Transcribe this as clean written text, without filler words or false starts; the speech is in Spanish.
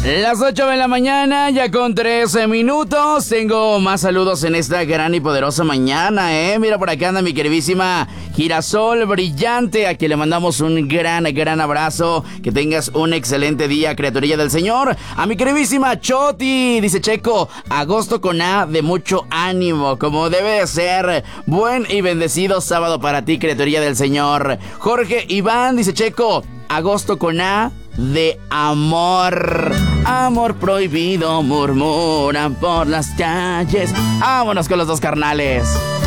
Las 8 de la mañana, ya con 13 minutos. Tengo más saludos en esta gran y poderosa mañana, Mira, por acá anda mi queridísima Girasol Brillante, a quien le mandamos un gran abrazo. Que tengas un excelente día, criaturilla del Señor. A mi queridísima Choti, dice Checo, agosto con A de mucho ánimo, como debe de ser. Buen y bendecido sábado para ti, criaturilla del Señor. Jorge Iván, dice Checo, agosto con A de amor. Amor prohibido murmuran por las calles. Vámonos con los dos carnales.